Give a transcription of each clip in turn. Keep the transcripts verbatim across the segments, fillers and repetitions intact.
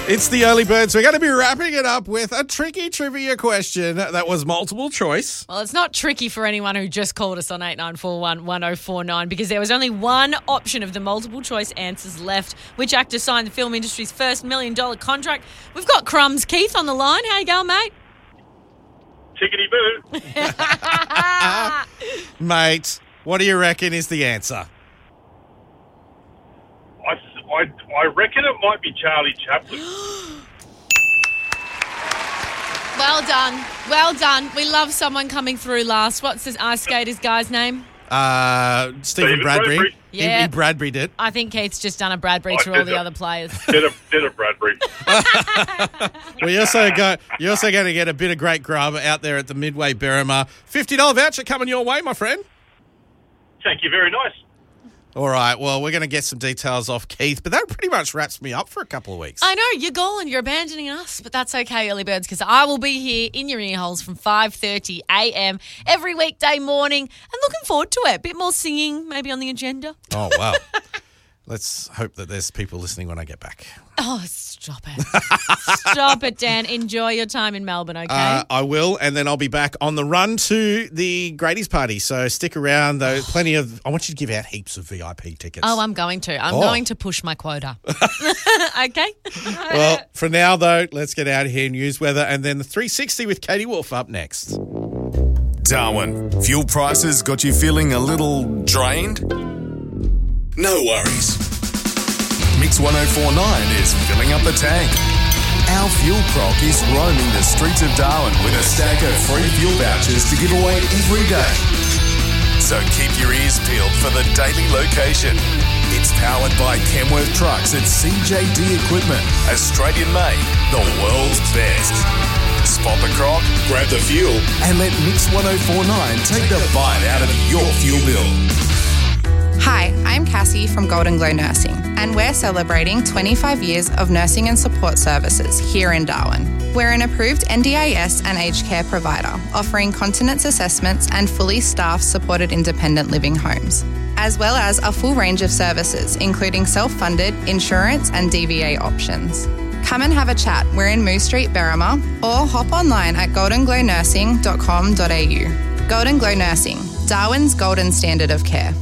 It's the early birds. We're going to be wrapping it up with a tricky trivia question that was multiple choice. Well, it's not tricky for anyone who just called us on eight nine four one, one oh four nine because there was only one option of the multiple choice answers left. Which actor signed the film industry's first million dollar contract? We've got Crumbs Keith on the line. How you going, mate? Tickety boo. Mate, what do you reckon is the answer? I, I, I reckon it might be Charlie Chaplin. Well done. Well done. We love someone coming through last. What's this ice skaters guy's name? Uh, Stephen Stephen Bradbury. Bradbury. Yeah. He, he Bradbury did. I think Keith's just done a Bradbury Oh, to all did the a- other players. Did a, did a Bradbury. Well, you're also, go, you're also going to get a bit of great grub out there at the Midway Berrima. fifty dollars voucher coming your way, my friend. Thank you, very nice. All right, well, we're going to get some details off Keith, but that pretty much wraps me up for a couple of weeks. I know, you're gone, you're abandoning us, but that's okay, early birds, because I will be here in your ear holes from five thirty a.m. every weekday morning and looking forward to it. A bit more singing maybe on the agenda. Oh, wow. Let's hope that there's people listening when I get back. Oh, stop it. Stop it, Dan. Enjoy your time in Melbourne, okay? Uh, I will, and then I'll be back on the run to the Grady's party. So stick around, though. Plenty of. I want you to give out heaps of V I P tickets. oh, I'm going to. I'm Oh. going to push my quota. Okay? Well, for now, though, let's get out of here. News, weather, and then the three sixty with Katie Wolf up next. Darwin, fuel prices got you feeling a little drained? No worries. Mix one oh four point nine is filling up the tank. Our fuel croc is roaming the streets of Darwin with a stack of free fuel vouchers to give away every day. So keep your ears peeled for the daily location. It's powered by Kenworth Trucks and C J D Equipment, Australian made, the world's best. Spot the croc, grab the fuel, and let Mix one oh four point nine take the bite out of your fuel bill. Hi, I'm Cassie from Golden Glow Nursing, and we're celebrating twenty-five years of nursing and support services here in Darwin. We're an approved N D I S and aged care provider, offering continence assessments and fully staffed supported independent living homes, as well as a full range of services, including self-funded, insurance and D V A options. Come and have a chat. We're in Moose Street, Berrima, or hop online at golden glow nursing dot com dot a u. Golden Glow Nursing, Darwin's golden standard of care.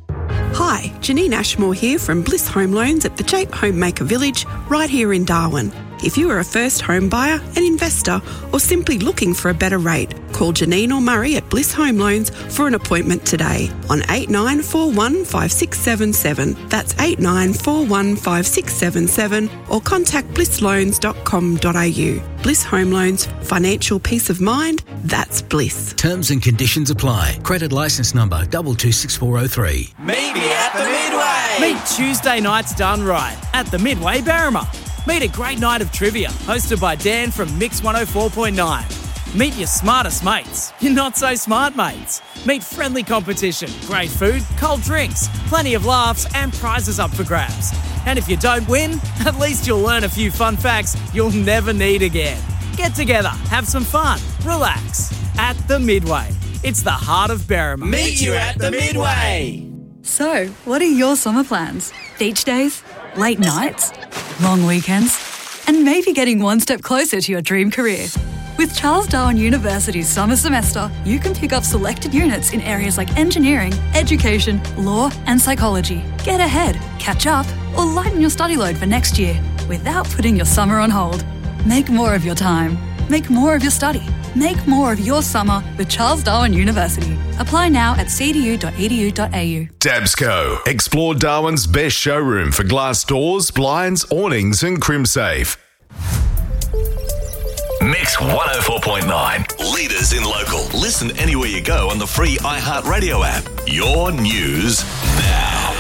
Hi, Janine Ashmore here from Bliss Home Loans at the Jape Homemaker Village, right here in Darwin. If you are a first home buyer, an investor, or simply looking for a better rate, call Janine or Murray at Bliss Home Loans for an appointment today on eight nine four one, five six seven seven. That's eight nine four one, five six seven seven, or contact bliss loans dot com dot a u. Bliss Home Loans, financial peace of mind, that's bliss. Terms and conditions apply. Credit licence number two two six four oh three. Meet me at the Midway. Meet Tuesday nights done right at the Midway Berrima. Meet a great night of trivia hosted by Dan from Mix one oh four point nine. Meet your smartest mates, your not so smart mates. Meet friendly competition, great food, cold drinks, plenty of laughs and prizes up for grabs. And if you don't win, at least you'll learn a few fun facts you'll never need again. Get together, have some fun, relax. At the Midway. It's the heart of Berrima. Meet you at the Midway. So, what are your summer plans? Beach days? Late nights? Long weekends? And maybe getting one step closer to your dream career? With Charles Darwin University's summer semester, you can pick up selected units in areas like engineering, education, law and psychology. Get ahead, catch up, or lighten your study load for next year without putting your summer on hold. Make more of your time. Make more of your study. Make more of your summer with Charles Darwin University. Apply now at c d u dot e d u dot a u. Dabsco. Explore Darwin's best showroom for glass doors, blinds, awnings and crimsafe. Mix one oh four point nine. Leaders in local. Listen anywhere you go on the free iHeartRadio app. Your news now.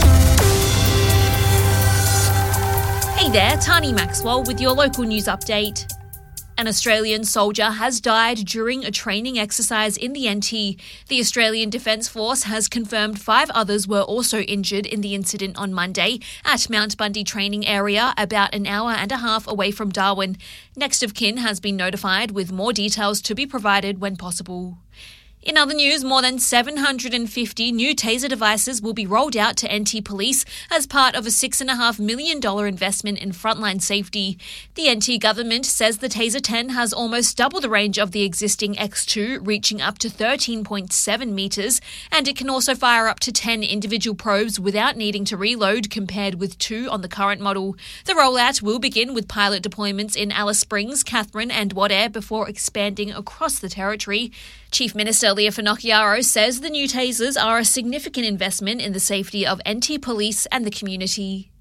Hey there, Tani Maxwell with your local news update. An Australian soldier has died during a training exercise in the N T. The Australian Defence Force has confirmed five others were also injured in the incident on Monday at Mount Bundy training area, about an hour and a half away from Darwin. Next of kin has been notified with more details to be provided when possible. In other news, more than seven hundred fifty new taser devices will be rolled out to N T Police as part of a six point five million dollars investment in frontline safety. The N T government says the Taser ten has almost double the range of the existing X two, reaching up to thirteen point seven metres, and it can also fire up to ten individual probes without needing to reload, compared with two on the current model. The rollout will begin with pilot deployments in Alice Springs, Katherine and Wadair before expanding across the territory. Chief Minister Leah Finocchiaro says the new tasers are a significant investment in the safety of N T Police and the community.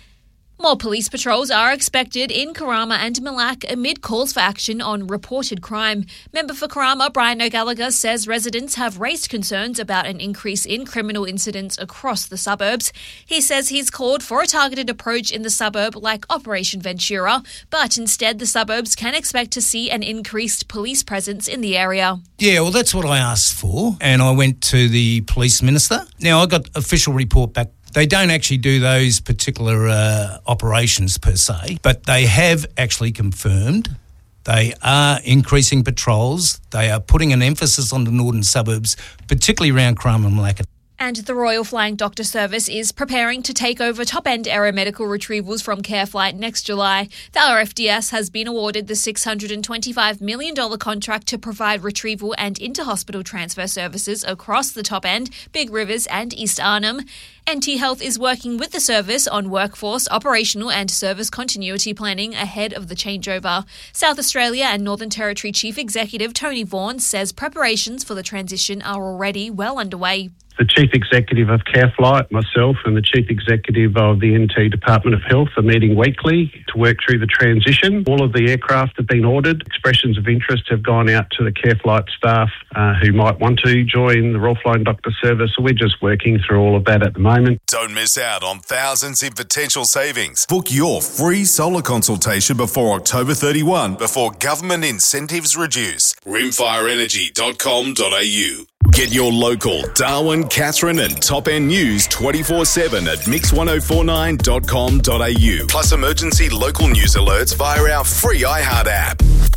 More police patrols are expected in Karama and Malak amid calls for action on reported crime. Member for Karama, Brian O'Gallagher, says residents have raised concerns about an increase in criminal incidents across the suburbs. He says he's called for a targeted approach in the suburb like Operation Ventura, but instead the suburbs can expect to see an increased police presence in the area. Yeah, well, that's what I asked for, and I went to the police minister. Now, I got official report back. They don't actually do those particular uh, operations per se, but they have actually confirmed they are increasing patrols. They are putting an emphasis on the northern suburbs, particularly around Karama and Malacca. And the Royal Flying Doctor Service is preparing to take over top-end aeromedical retrievals from CareFlight next July. The R F D S has been awarded the six hundred twenty-five million dollars contract to provide retrieval and inter-hospital transfer services across the top end, Big Rivers and East Arnhem. N T Health is working with the service on workforce, operational and service continuity planning ahead of the changeover. South Australia and Northern Territory Chief Executive Tony Vaughan says preparations for the transition are already well underway. The Chief Executive of CareFlight, myself and the Chief Executive of the N T Department of Health are meeting weekly to work through the transition. All of the aircraft have been ordered. Expressions of interest have gone out to the CareFlight staff uh, who might want to join the Royal Flying Doctor Service. So we're just working through all of that at the moment. Don't miss out on thousands in potential savings. Book your free solar consultation before October thirty-first before government incentives reduce. rimfire energy dot com dot a u. Get your local Darwin, Katherine and Top End News twenty-four seven at mix ten forty-nine dot com dot a u. Plus emergency local news alerts via our free iHeart app.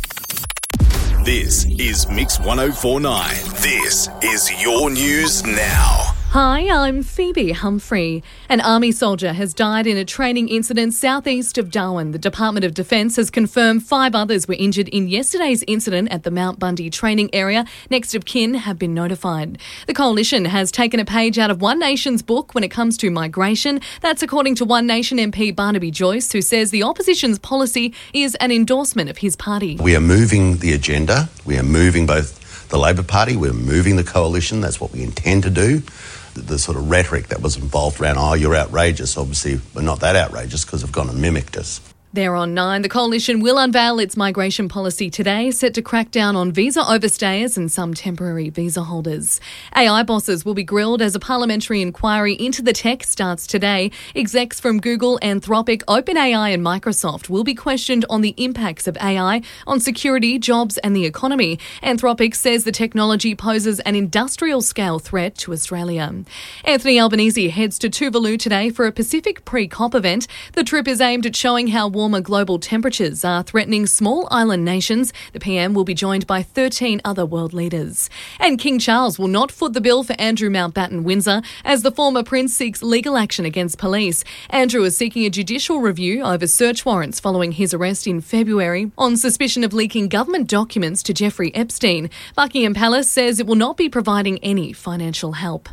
This is Mix ten forty-nine. This is your news now. Hi, I'm Phoebe Humphrey. An Army soldier has died in a training incident southeast of Darwin. The Department of Defence has confirmed five others were injured in yesterday's incident at the Mount Bundy training area. Next of kin have been notified. The Coalition has taken a page out of One Nation's book when it comes to migration. That's according to One Nation M P Barnaby Joyce, who says the opposition's policy is an endorsement of his party. We are moving the agenda. We are moving both the Labor Party. We're moving the Coalition. That's what we intend to do. The sort of rhetoric that was involved around, oh, you're outrageous. Obviously, we're not that outrageous because they've gone and mimicked us. They're on nine. The Coalition will unveil its migration policy today, set to crack down on visa overstayers and some temporary visa holders. A I bosses will be grilled as a parliamentary inquiry into the tech starts today. Execs from Google, Anthropic, OpenAI and Microsoft will be questioned on the impacts of A I on security, jobs and the economy. Anthropic says the technology poses an industrial-scale threat to Australia. Anthony Albanese heads to Tuvalu today for a Pacific pre-COP event. The trip is aimed at showing how warmer global temperatures are threatening small island nations. The P M will be joined by thirteen other world leaders. And King Charles will not foot the bill for Andrew Mountbatten Windsor as the former prince seeks legal action against police. Andrew is seeking a judicial review over search warrants following his arrest in February on suspicion of leaking government documents to Jeffrey Epstein. Buckingham Palace says it will not be providing any financial help.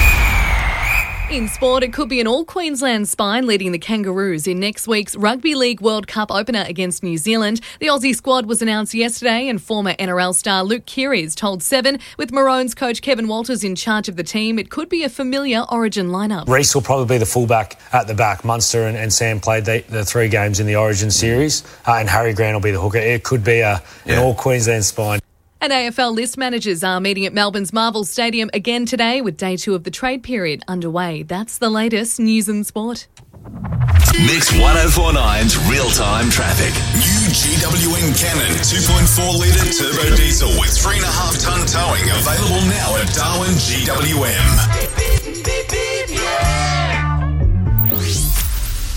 In sport, it could be an all-Queensland spine leading the Kangaroos in next week's Rugby League World Cup opener against New Zealand. The Aussie squad was announced yesterday and former N R L star Luke Keary's told Seven. With Maroons coach Kevin Walters in charge of the team, it could be a familiar Origin lineup. Reece will probably be the fullback at the back. Munster and, and Sam played the, the three games in the Origin series, uh, and Harry Grant will be the hooker. It could be a, yeah. an all-Queensland spine. And A F L list managers are meeting at Melbourne's Marvel Stadium again today with day two of the trade period underway. That's the latest news and sport. Mix ten forty-nine's real-time traffic. New G W N Cannon two point four litre turbo diesel with three point five tonne towing available now at Darwin G W M.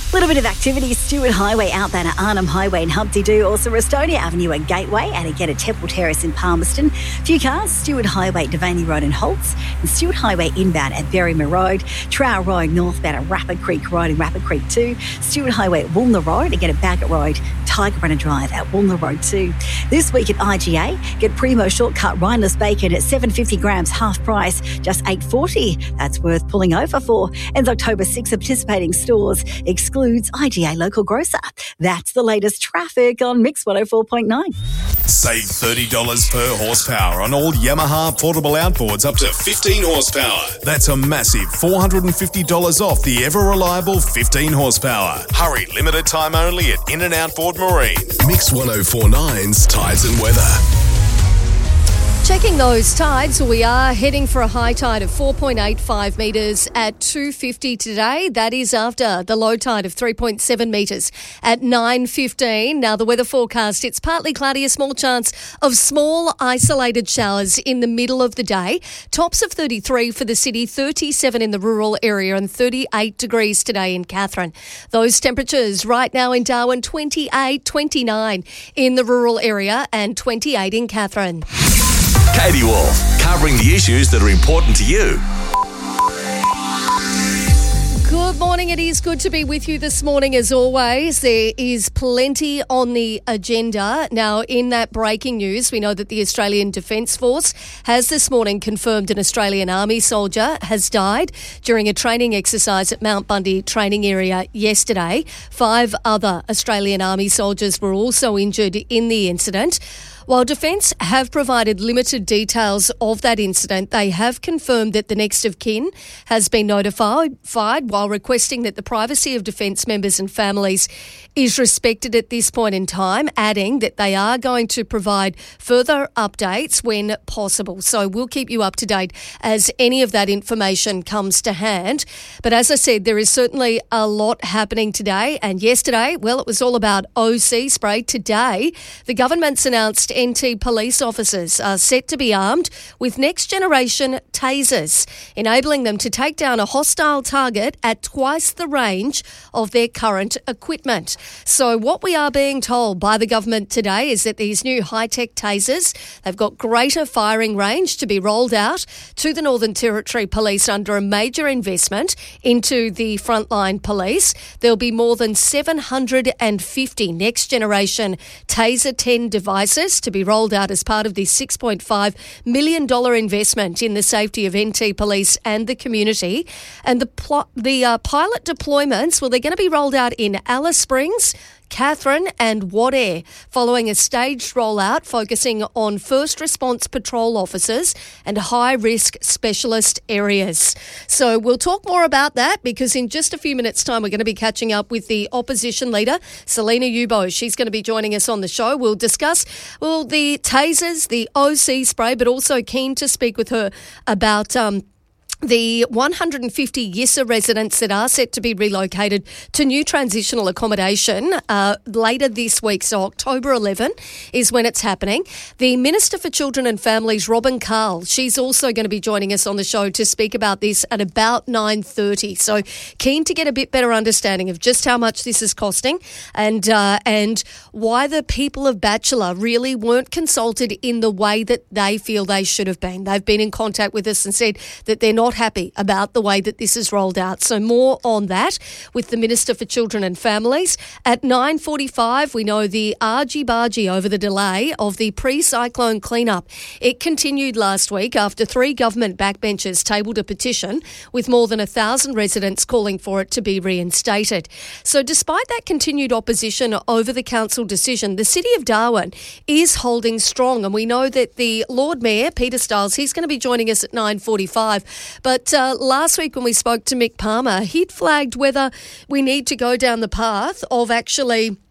Little bit of activity, Stewart Highway outbound at Arnhem Highway in Humpty Doo, also Restonia Avenue at Gateway, and again at Temple Terrace in Palmerston. Few cars, Stewart Highway, Devaney Road in Holtz, and Stewart Highway inbound at Berryman Road, Trowell Road northbound at Rapid Creek Road in Rapid Creek two, Stewart Highway at Woolner Road, again at Baggett Road, Tiger Runner Drive at Woolner Road two. This week at I G A, get Primo Shortcut Rhineless Bacon at seven hundred fifty grams half price, just eight dollars forty. That's worth pulling over for. Ends October sixth at participating stores. Excludes I G A local grocer. That's the latest traffic on Mix one oh four point nine. Save thirty dollars per horsepower on all Yamaha portable outboards up to fifteen horsepower. That's a massive four hundred fifty dollars off the ever-reliable fifteen horsepower. Hurry, limited time only at In and Outboard Marine. Mix one oh four point nine's Tides and Weather. Checking those tides, we are heading for a high tide of four point eight five metres at two fifty today. That is after the low tide of three point seven metres at nine fifteen. Now, the weather forecast, it's partly cloudy, a small chance of small isolated showers in the middle of the day. Tops of thirty-three for the city, thirty-seven in the rural area and thirty-eight degrees today in Katherine. Those temperatures right now in Darwin, twenty-eight, twenty-nine in the rural area and twenty-eight in Katherine. Katie Wolf, covering the issues that are important to you. Good morning. It is good to be with you this morning as always. There is plenty on the agenda. Now, in that breaking news, we know that the Australian Defence Force has this morning confirmed an Australian Army soldier has died during a training exercise at Mount Bundy training area yesterday. Five other Australian Army soldiers were also injured in the incident. While Defence have provided limited details of that incident, they have confirmed that the next of kin has been notified while requesting that the privacy of Defence members and families is respected at this point in time, adding that they are going to provide further updates when possible. So we'll keep you up to date as any of that information comes to hand. But as I said, there is certainly a lot happening today. And yesterday, well, it was all about O C spray. Today, the government's announced N T police officers are set to be armed with next-generation tasers, enabling them to take down a hostile target at twice the range of their current equipment. So what we are being told by the government today is that these new high-tech tasers, they've got greater firing range to be rolled out to the Northern Territory Police under a major investment into the frontline police. There'll be more than seven hundred fifty next-generation Taser ten devices to be rolled out as part of the six point five million dollars investment in the safety of N T Police and the community. And the pl- the uh, pilot deployments, well, they're going to be rolled out in Alice Springs, Katherine and Wadeye, following a staged rollout focusing on first response patrol officers and high-risk specialist areas. So we'll talk more about that because in just a few minutes' time we're going to be catching up with the opposition leader, Selena Yubo. She's going to be joining us on the show. We'll discuss, well, the tasers, the O C spray, but also keen to speak with her about um, the one hundred fifty Yissa residents that are set to be relocated to new transitional accommodation uh, later this week. So October eleventh is when it's happening. The Minister for Children and Families, Robin Carl, she's also going to be joining us on the show to speak about this at about nine thirty. So keen to get a bit better understanding of just how much this is costing and uh, and why the people of Bachelor really weren't consulted in the way that they feel they should have been. They've been in contact with us and said that they're not happy about the way that this is rolled out. So more on that with the Minister for Children and Families. At nine forty-five, we know the argy-bargy over the delay of the pre-cyclone cleanup. It continued last week after three government backbenchers tabled a petition with more than a thousand residents calling for it to be reinstated. So despite that continued opposition over the council decision, the City of Darwin is holding strong. And we know that the Lord Mayor, Peter Stiles, he's going to be joining us at nine forty-five. But uh, last week when we spoke to Mick Palmer, he'd flagged whether we need to go down the path of actually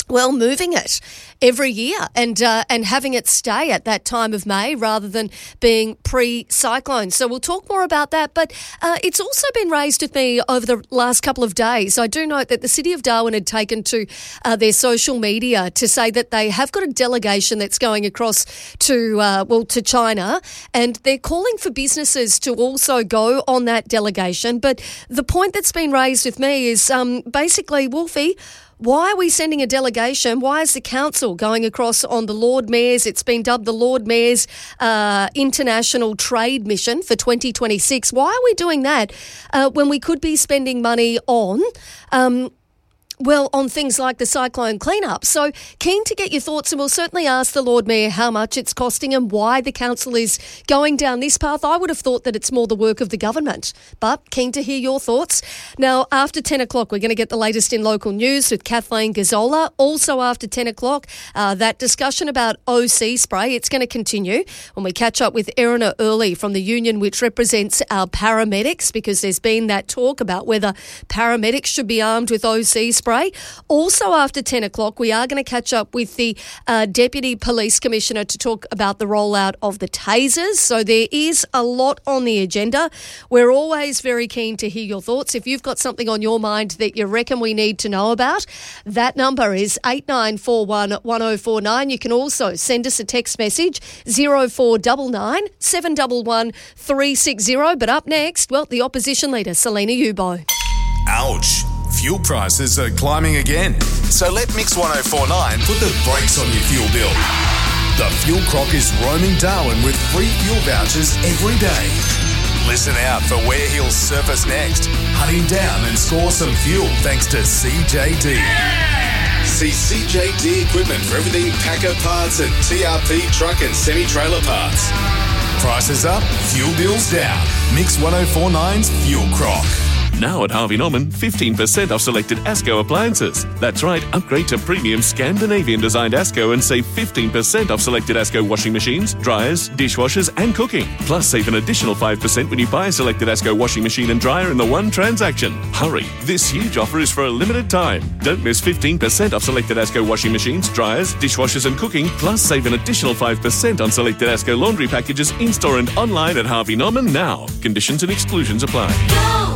well, moving it every year and uh, and having it stay at that time of May rather than being pre-cyclone. So we'll talk more about that. But uh, it's also been raised with me over the last couple of days. I do note that the City of Darwin had taken to uh, their social media to say that they have got a delegation that's going across to, uh, well, to China, and they're calling for businesses to also go on that delegation. But the point that's been raised with me is um, basically, Wolfie, why are we sending a delegation? Why is the council going across on the Lord Mayor's? It's been dubbed the Lord Mayor's uh, International Trade Mission for twenty twenty-six. Why are we doing that uh, when we could be spending money on... Um, Well, on things like the cyclone cleanup. So keen to get your thoughts, and we'll certainly ask the Lord Mayor how much it's costing and why the council is going down this path. I would have thought that it's more the work of the government, but keen to hear your thoughts. Now, after ten o'clock, we're going to get the latest in local news with Kathleen Gazzola. Also after ten o'clock, uh, that discussion about O C spray, it's going to continue when we catch up with Erina Early from the union which represents our paramedics, because there's been that talk about whether paramedics should be armed with O C spray. Also after ten o'clock, we are going to catch up with the uh, Deputy Police Commissioner to talk about the rollout of the tasers. So there is a lot on the agenda. We're always very keen to hear your thoughts. If you've got something on your mind that you reckon we need to know about, that number is eight nine four one, one oh four nine. You can also send us a text message, zero four nine nine, seven one one, three six zero. But up next, well, the opposition leader, Selena Ubo. Ouch. Fuel prices are climbing again. So let Mix one oh four nine put the brakes on your fuel bill. The Fuel Croc is roaming Darwin with free fuel vouchers every day. Listen out for where he'll surface next. Hunt him down and score some fuel thanks to C J D. Yeah! See C J D equipment for everything Packer parts and T R P truck and semi-trailer parts. Prices up, fuel bills down. Mix one oh four nine's Fuel Croc. Now at Harvey Norman, fifteen percent off selected ASCO appliances. That's right, upgrade to premium Scandinavian-designed ASCO and save fifteen percent off selected ASCO washing machines, dryers, dishwashers and cooking. Plus, save an additional five percent when you buy a selected ASCO washing machine and dryer in the one transaction. Hurry, this huge offer is for a limited time. Don't miss fifteen percent off selected ASCO washing machines, dryers, dishwashers and cooking. Plus, save an additional five percent on selected ASCO laundry packages in-store and online at Harvey Norman now. Conditions and exclusions apply. Go!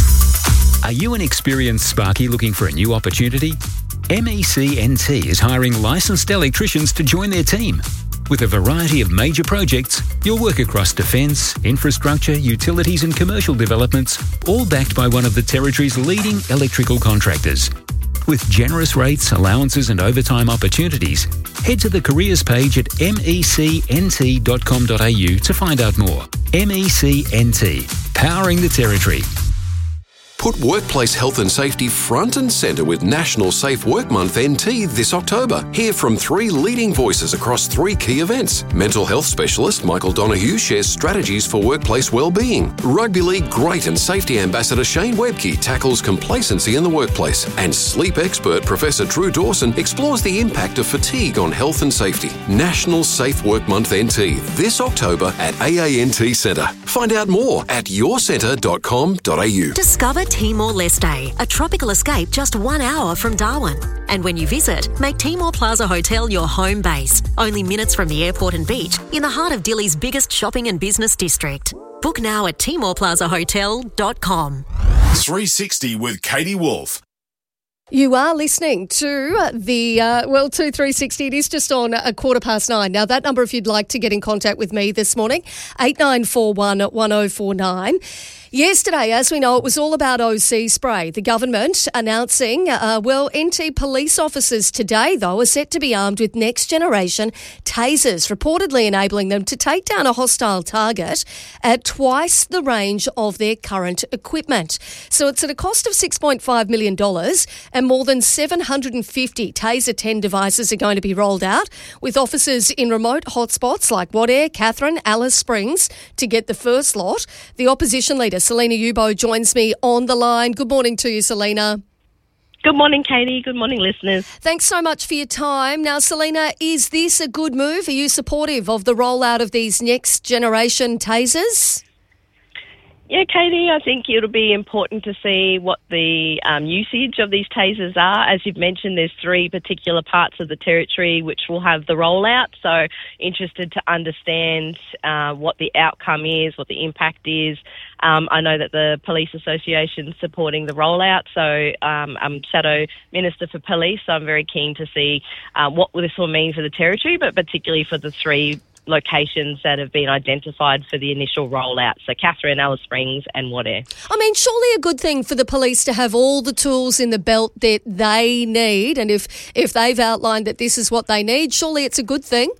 Are you an experienced Sparky looking for a new opportunity? M E C N T is hiring licensed electricians to join their team. With a variety of major projects, you'll work across defence, infrastructure, utilities and commercial developments, all backed by one of the Territory's leading electrical contractors. With generous rates, allowances and overtime opportunities, head to the careers page at mecnt dot com dot a u to find out more. M E C N T, powering the Territory. Put workplace health and safety front and centre with National Safe Work Month N T this October. Hear from three leading voices across three key events. Mental health specialist Michael Donoghue shares strategies for workplace well-being. Rugby League great and safety ambassador Shane Webke tackles complacency in the workplace. And sleep expert Professor Drew Dawson explores the impact of fatigue on health and safety. National Safe Work Month N T this October at A A N T Centre. Find out more at your centre dot com dot a u. Discover Timor-Leste, a tropical escape just one hour from Darwin. And when you visit, make Timor Plaza Hotel your home base, only minutes from the airport and beach, in the heart of Dili's biggest shopping and business district. Book now at timor plaza hotel dot com. three sixty with Katie Wolf. You are listening to the, uh, well, to three sixty. It is just on a quarter past nine. Now, that number, if you'd like to get in contact with me this morning, eight nine four one, one oh four nine. Yesterday, as we know, it was all about O C spray. The government announcing, uh, well, N T police officers today, though, are set to be armed with next-generation tasers, reportedly enabling them to take down a hostile target at twice the range of their current equipment. So it's at a cost of six point five million dollars, and more than seven hundred fifty Taser ten devices are going to be rolled out, with officers in remote hotspots like Wadeye, Katherine, Alice Springs to get the first lot. The opposition leader, Selena Ubo, joins me on the line. Good morning to you, Selena. Good morning, Katie. Good morning, listeners. Thanks so much for your time. Now, Selena, is this a good move? Are you supportive of the rollout of these next generation tasers? Yeah, Katie, I think it'll be important to see what the um, usage of these tasers are. As you've mentioned, there's three particular parts of the territory which will have the rollout. So interested to understand uh, what the outcome is, what the impact is. Um, I know that the Police Association is supporting the rollout. So um, I'm Shadow Minister for Police, so I'm very keen to see uh, what this will mean for the territory, but particularly for the three locations that have been identified for the initial rollout. So Katherine, Alice Springs and Wadair. I mean, surely a good thing for the police to have all the tools in the belt that they need. And if, if they've outlined that this is what they need, surely it's a good thing.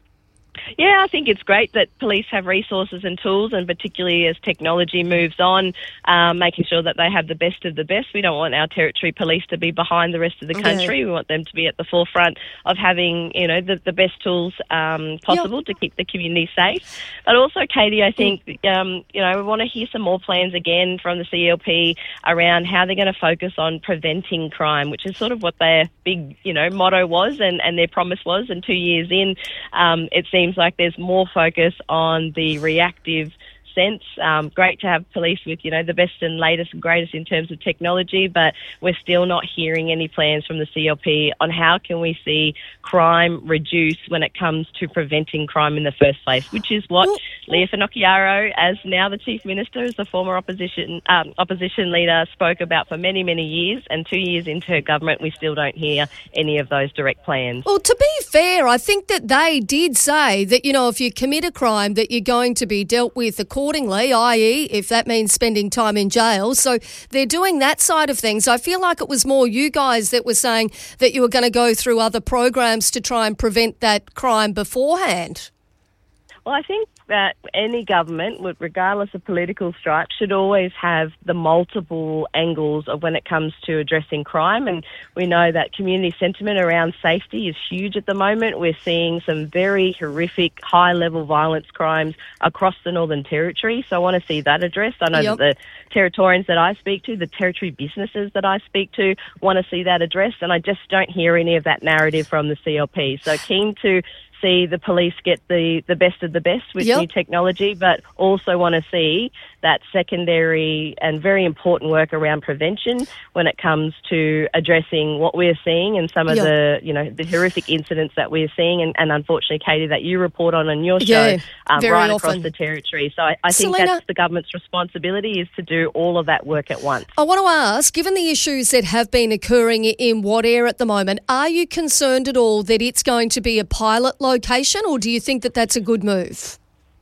Yeah, I think it's great that police have resources and tools, and particularly as technology moves on, um, making sure that they have the best of the best. We don't want our territory police to be behind the rest of the country. Yeah. We want them to be at the forefront of having, you know, the, the best tools um, possible yep. to keep the community safe. But also, Katie, I think, um, you know, we want to hear some more plans again from the C L P around how they're going to focus on preventing crime, which is sort of what their big, you know, motto was and, and their promise was. And two years in, um, it seems like there's more focus on the reactive sense. Um, great to have police with, you know, the best and latest and greatest in terms of technology, but we're still not hearing any plans from the C L P on how can we see crime reduce when it comes to preventing crime in the first place, which is what well, Leah Finocchiaro, as now the Chief Minister, as the former opposition um, opposition leader, spoke about for many, many years, and two years into her government, we still don't hear any of those direct plans. Well, to be fair, I think that they did say that, you know, if you commit a crime, that you're going to be dealt with accordingly. Accordingly, that is if that means spending time in jail. So they're doing that side of things. I feel like it was more you guys that were saying that you were going to go through other programs to try and prevent that crime beforehand. Well, I think that any government, regardless of political stripe, should always have the multiple angles of when it comes to addressing crime. And we know that community sentiment around safety is huge at the moment. We're seeing some very horrific high-level violence crimes across the Northern Territory. So I want to see that addressed. I know yep. that the Territorians that I speak to, the territory businesses that I speak to, want to see that addressed. And I just don't hear any of that narrative from the C L P. So keen to see the police get the, the best of the best with yep. new technology, but also want to see that secondary and very important work around prevention when it comes to addressing what we're seeing and some of yep. the, you know, the horrific incidents that we're seeing and, and unfortunately, Katie, that you report on on your show yeah, um, right often. across the territory. So I, I think Selena, that's the government's responsibility, is to do all of that work at once. I want to ask, given the issues that have been occurring in Wadair at the moment, are you concerned at all that it's going to be a pilot location, or do you think that that's a good move?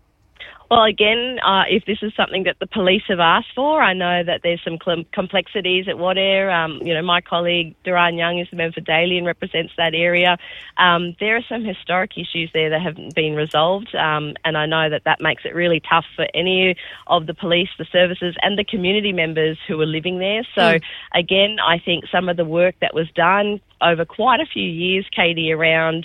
Well, again, uh, if this is something that the police have asked for, I know that there's some cl- complexities at Wadair. Um, you know, my colleague Duran Young is the member for Daly and represents that area. Um, there are some historic issues there that haven't been resolved, um, and I know that that makes it really tough for any of the police, the services, and the community members who are living there. So, mm. again, I think some of the work that was done over quite a few years, Katie, around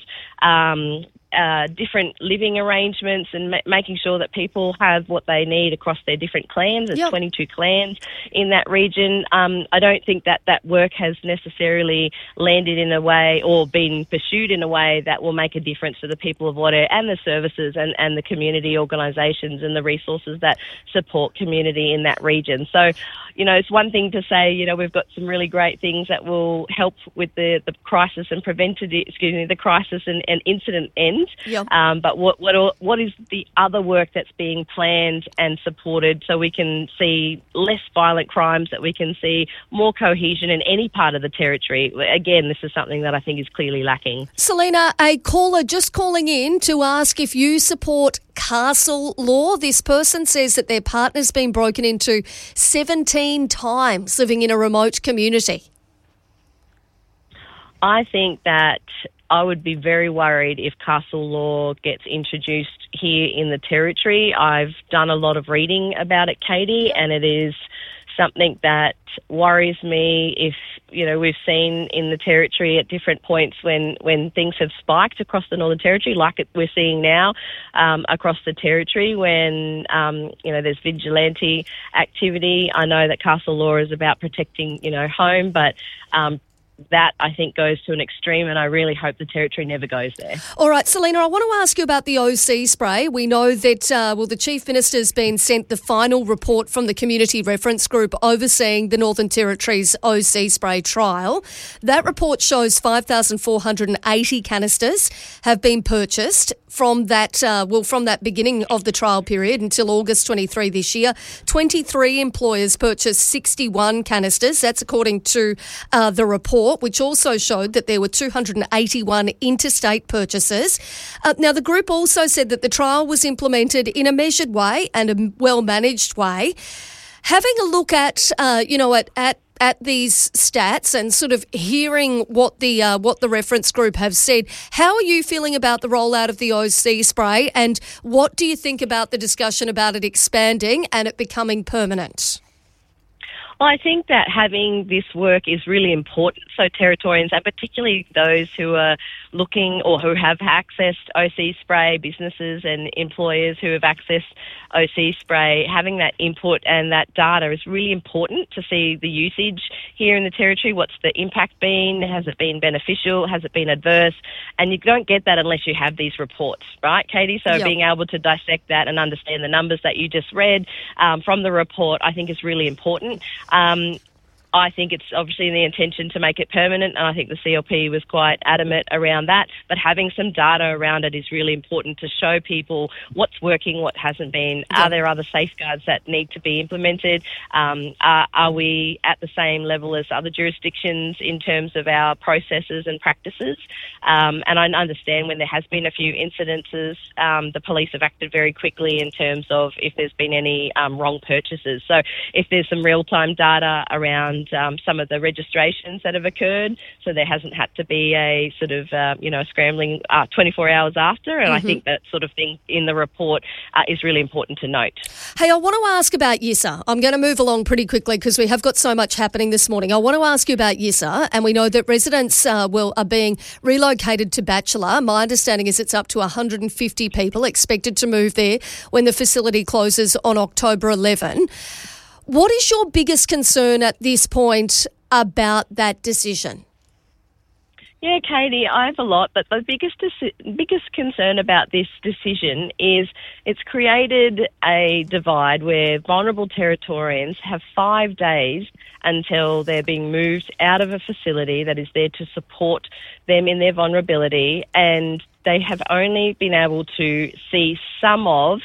um, Uh, different living arrangements and ma- making sure that people have what they need across their different clans. There's yep. twenty-two clans in that region. Um, I don't think that that work has necessarily landed in a way or been pursued in a way that will make a difference to the people of Wadair and the services and, and the community organisations and the resources that support community in that region. So, you know, it's one thing to say, you know, we've got some really great things that will help with the, the crisis and prevented, excuse me, the crisis and, and incident end. Yep. Um, but what what what is the other work that's being planned and supported so we can see less violent crimes, that we can see more cohesion in any part of the territory? Again, this is something that I think is clearly lacking. Selena, a caller just calling in to ask if you support Castle Law. This person says that their partner's been broken into seventeen times living in a remote community. I think that I would be very worried if Castle Law gets introduced here in the territory. I've done a lot of reading about it, Katie, and it is something that worries me. If, you know, we've seen in the territory at different points when, when things have spiked across the Northern Territory, like it, we're seeing now um, across the territory when, um, you know, there's vigilante activity. I know that Castle Law is about protecting, you know, home, but um, that, I think, goes to an extreme, and I really hope the Territory never goes there. All right, Selena, I want to ask you about the O C spray. We know that, uh, well, the Chief Minister's been sent the final report from the Community Reference Group overseeing the Northern Territory's O C spray trial. That report shows five thousand four hundred eighty canisters have been purchased from that, uh, well, from that beginning of the trial period until August twenty-third this year. twenty-three employers purchased sixty-one canisters. That's according to uh, the report, which also showed that there were two hundred eighty-one interstate purchases. Uh, now, the group also said that the trial was implemented in a measured way and a well-managed way. Having a look at, uh, you know, at, at at these stats and sort of hearing what the uh, what the reference group have said, how are you feeling about the rollout of the O C spray, and what do you think about the discussion about it expanding and it becoming permanent? Well, I think that having this work is really important. So Territorians, and particularly those who are looking or who have accessed O C spray, businesses and employers who have accessed O C spray, having that input and that data is really important to see the usage here in the Territory. What's the impact been? Has it been beneficial? Has it been adverse? And you don't get that unless you have these reports, right, Katie? So Yep. being able to dissect that and understand the numbers that you just read um, from the report, I think is really important. Um, I think it's obviously the intention to make it permanent, and I think the C L P was quite adamant around that. But having some data around it is really important to show people what's working, what hasn't been. Yeah. Are there other safeguards that need to be implemented? Um, are, are we at the same level as other jurisdictions in terms of our processes and practices? Um, and I understand when there has been a few incidences, um, the police have acted very quickly in terms of if there's been any um, wrong purchases. So if there's some real-time data around Um, some of the registrations that have occurred, so there hasn't had to be a sort of, uh, you know, scrambling uh, twenty-four hours after, and Mhm. I think that sort of thing in the report uh, is really important to note. Hey, I want to ask about Yissa. I'm going to move along pretty quickly because we have got so much happening this morning. I want to ask you about Yissa, and we know that residents uh, will are being relocated to Bachelor. My understanding is it's up to one hundred fifty people expected to move there when the facility closes on October eleventh. What is your biggest concern at this point about that decision? Yeah, Katie, I have a lot, but the biggest biggest concern about this decision is it's created a divide where vulnerable Territorians have five days until they're being moved out of a facility that is there to support them in their vulnerability, and they have only been able to see some of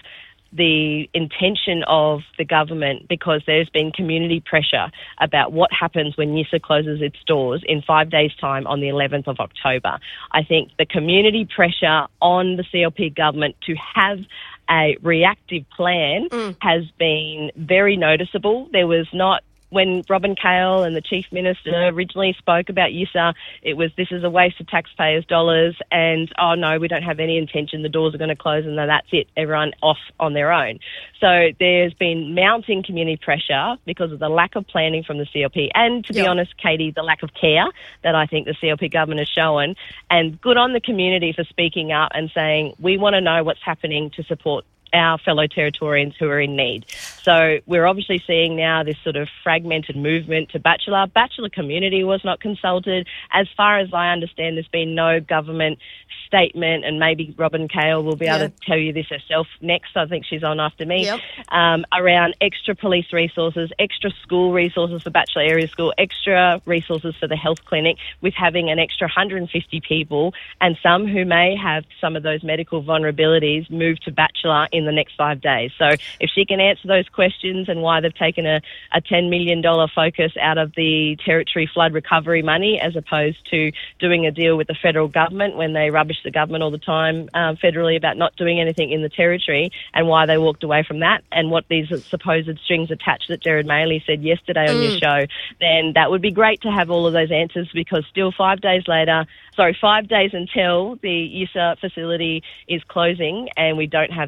the intention of the government because there's been community pressure about what happens when Yissa closes its doors in five days' time on the eleventh of October. I think the community pressure on the C L P government to have a reactive plan mm. has been very noticeable. There was not When Robin Cale and the Chief Minister originally spoke about Yissa, it was, this is a waste of taxpayers' dollars, and, oh, no, we don't have any intention, the doors are going to close, and then that's it, everyone off on their own. So there's been mounting community pressure because of the lack of planning from the C L P, and, to be Yep. honest, Katie, the lack of care that I think the C L P government has shown, and good on the community for speaking up and saying, we want to know what's happening to support our fellow Territorians who are in need. So we're obviously seeing now this sort of fragmented movement to Bachelor. Bachelor community was not consulted. As far as I understand, there's been no government statement, and maybe Robin Cale will be able Yeah. to tell you this herself next. I think she's on after me. Yep. Um, around extra police resources, extra school resources for Bachelor Area School, extra resources for the health clinic, with having an extra one hundred fifty people, and some who may have some of those medical vulnerabilities move to Bachelor in the next five days. So if she can answer those questions and why they've taken a, a ten million dollars focus out of the Territory flood recovery money as opposed to doing a deal with the federal government when they rubbish the government all the time um, federally about not doing anything in the Territory, and why they walked away from that, and what these supposed strings attached that Jared Maley said yesterday on Mm. your show, then that would be great to have all of those answers, because still five days later, sorry, five days until the Yissa facility is closing, and we don't have those answers.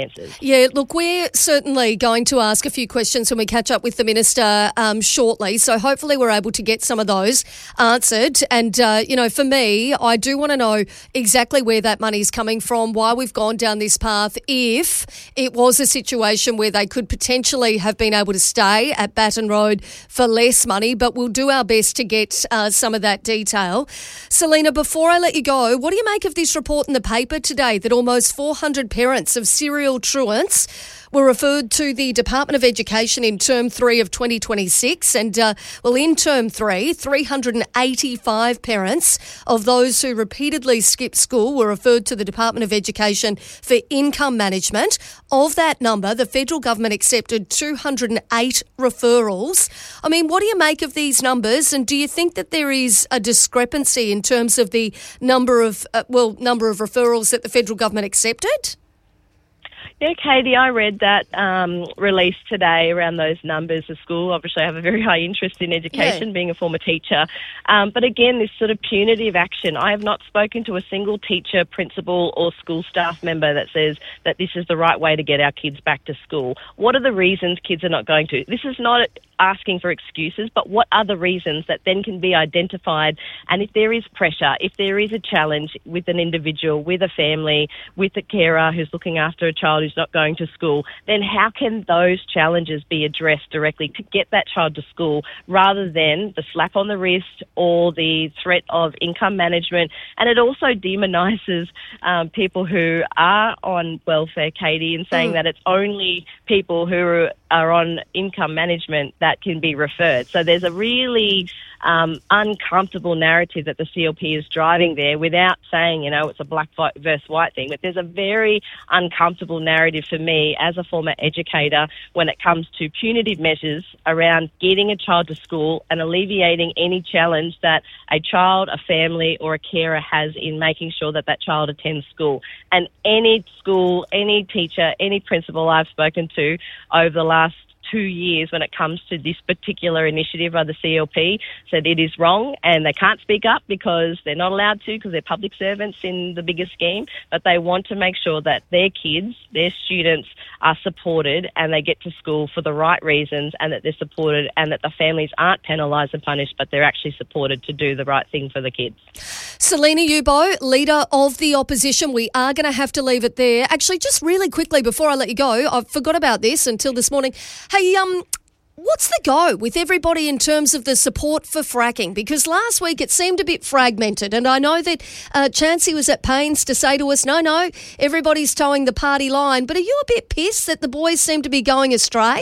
circumstances. Yeah, look, we're certainly going to ask a few questions when we catch up with the Minister um, shortly, so hopefully we're able to get some of those answered. And, uh, you know, for me, I do want to know exactly where that money's coming from, why we've gone down this path, if it was a situation where they could potentially have been able to stay at Baton Road for less money, but we'll do our best to get uh, some of that detail. Selena, before I let you go, what do you make of this report in the paper today that almost four hundred parents of serial truants were referred to the Department of Education in Term three of twenty twenty-six? And, uh, well, in Term three, three hundred eighty-five parents of those who repeatedly skipped school were referred to the Department of Education for income management. Of that number, the federal government accepted two hundred eight referrals. I mean, what do you make of these numbers? And do you think that there is a discrepancy in terms of the number of, uh, well, number of referrals that the federal government accepted? Yeah, Katie, I read that um, release today around those numbers of school. Obviously, I have a very high interest in education, yeah. being a former teacher. Um, but again, this sort of punitive action, I have not spoken to a single teacher, principal or school staff member that says that this is the right way to get our kids back to school. What are the reasons kids are not going to? This is not asking for excuses, but what are the reasons that then can be identified? And if there is pressure, if there is a challenge with an individual, with a family, with a carer who's looking after a child who's not going to school, then how can those challenges be addressed directly to get that child to school rather than the slap on the wrist or the threat of income management? And it also demonises um, people who are on welfare, Katie, and saying mm. that it's only people who are, are on income management that can be referred. So there's a really um, uncomfortable narrative that the C L P is driving there without saying, you know, it's a black versus white thing. But there's a very uncomfortable narrative for me as a former educator when it comes to punitive measures around getting a child to school and alleviating any challenge that a child, a family or a carer has in making sure that that child attends school. And any school, any teacher, any principal I've spoken to over the last two years when it comes to this particular initiative by the C L P said it is wrong and they can't speak up because they're not allowed to because they're public servants in the bigger scheme, but they want to make sure that their kids, their students are supported and they get to school for the right reasons and that they're supported and that the families aren't penalised and punished, but they're actually supported to do the right thing for the kids. Selena Yubo, Leader of the Opposition, we are going to have to leave it there. Actually, just really quickly before I let you go, I forgot about this until this morning. Hey, um, what's the go with everybody in terms of the support for fracking? Because last week it seemed a bit fragmented, and I know that uh, Chancey was at pains to say to us, no, no, everybody's towing the party line. But are you a bit pissed that the boys seem to be going astray?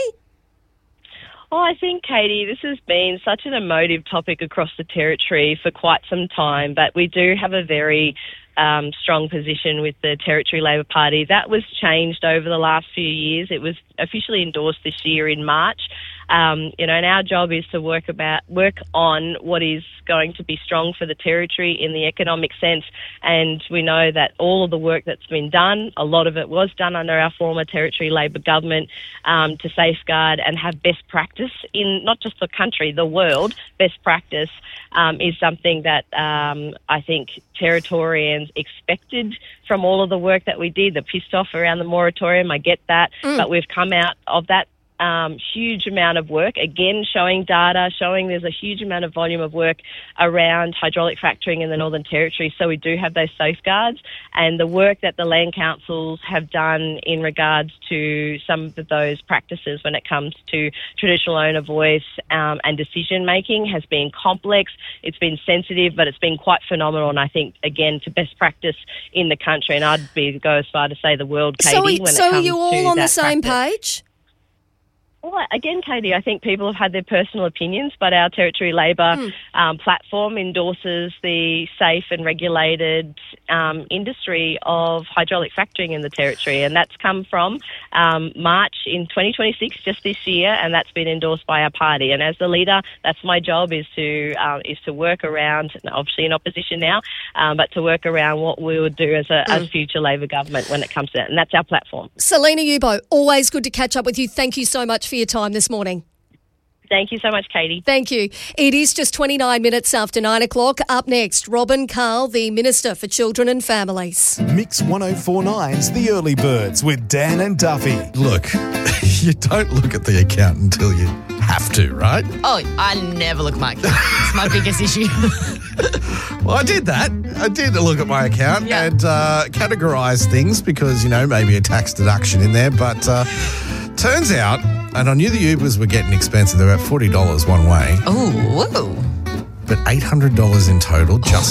Oh, I think, Katie, this has been such an emotive topic across the territory for quite some time, but we do have a very um, strong position with the Territory Labor Party. That was changed over the last few years. It was officially endorsed this year in March. Um, you know, and our job is to work about work on what is going to be strong for the territory in the economic sense. And we know that all of the work that's been done, a lot of it was done under our former Territory Labor government um, to safeguard and have best practice in not just the country, the world. Best practice um, is something that um, I think Territorians expected from all of the work that we did. They're pissed off around the moratorium. I get that, mm. but we've come out of that Um, huge amount of work, again, showing data, showing there's a huge amount of volume of work around hydraulic fracturing in the Northern Territory. So we do have those safeguards, and the work that the land councils have done in regards to some of those practices when it comes to traditional owner voice um, and decision making has been complex. It's been sensitive, but it's been quite phenomenal. And I think, again, to best practice in the country, and I'd be go as far to say the world, Katie, so, when so it comes to So are you all on the same practice. page? Well, again, Katie, I think people have had their personal opinions, but our Territory Labor mm. um, platform endorses the safe and regulated um, industry of hydraulic fracturing in the Territory, and that's come from um, March in twenty twenty-six, just this year, and that's been endorsed by our party. And as the leader, that's my job is to uh, is to work around, obviously in opposition now, um, but to work around what we would do as a mm. as future Labor government when it comes to that, and that's our platform. Selena Yubo, always good to catch up with you. Thank you so much for your time this morning. Thank you so much, Katie. Thank you. It is just twenty-nine minutes after nine o'clock. Up next, Robin Carl, the Minister for Children and Families. Mix one oh four nine's The Early Birds with Dan and Duffy. Look, you don't look at the account until you have to, right? Oh, I never look at my account. It's my biggest issue. Well, I did that. I did look at my account yeah. and uh, categorise things because, you know, maybe a tax deduction in there. But uh, turns out, and I knew the Ubers were getting expensive. They're about forty dollars one way. Oh, whoa. But eight hundred dollars in total just